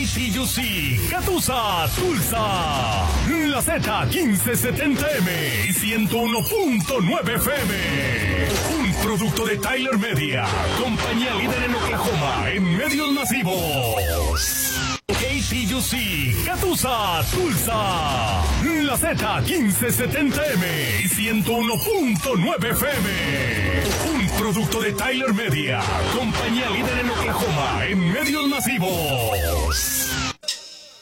KTUC, Catusa, Tulsa, la Z1570M y 101.9 FM. Un producto de Tyler Media, compañía líder en Oklahoma en medios masivos. KTUC, Catusa, Tulsa, la Z1570M y 101.9 FM. Un producto de Tyler Media, compañía líder en Oklahoma en medios masivos.